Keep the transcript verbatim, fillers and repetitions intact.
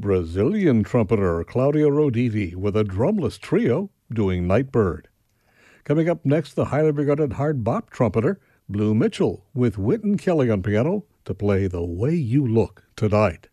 Brazilian trumpeter Claudio Rodivi with a drumless trio doing Nightbird. Coming up next, the highly regarded hard bop trumpeter Blue Mitchell with Wynton Kelly on piano to play The Way You Look Tonight.